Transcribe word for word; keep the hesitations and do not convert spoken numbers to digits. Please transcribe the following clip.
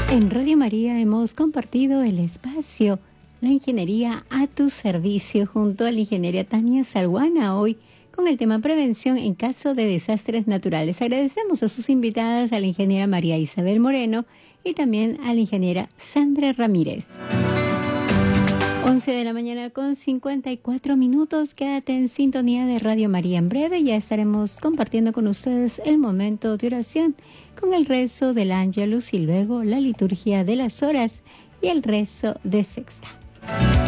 En Radio María hemos compartido el espacio La Ingeniería a tu servicio junto a la ingeniera Tania Salguana, hoy con el tema prevención en caso de desastres naturales. Agradecemos a sus invitadas, a la ingeniera María Isabel Moreno y también a la ingeniera Sandra Ramírez. once de la mañana con cincuenta y cuatro minutos. Quédate en sintonía de Radio María. En breve ya estaremos compartiendo con ustedes el momento de oración con el rezo del Ángelus y luego la liturgia de las horas y el rezo de sexta.